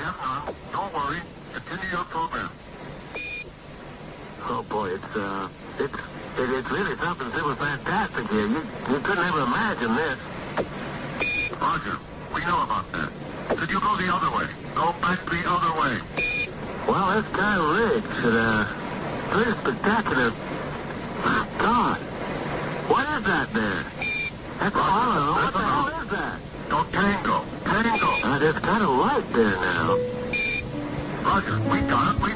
have none. Don't worry. Continue your program. Oh, boy, it's really something super fantastic here. You couldn't ever imagine this. Roger. We know about that. Could you go the other way? Go back the other way. Well, that's kind of rich. Pretty spectacular. My God. What is that there? That's all I don't know. What the hell is that? Don't tango. Tango. There's kind of light there now. Roger, we got it. We